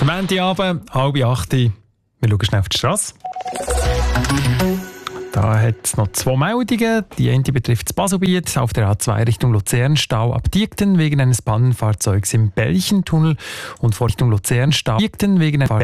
Montagabend, 7:30. Wir schauen schnell auf die Straße. Da hat es noch 2 Meldungen. Die eine betrifft das Baselbiet auf der A2 Richtung Luzern, Stau ab Diekten wegen eines Pannenfahrzeugs im Belchentunnel und vor Richtung Luzern Stau Diekten wegen eines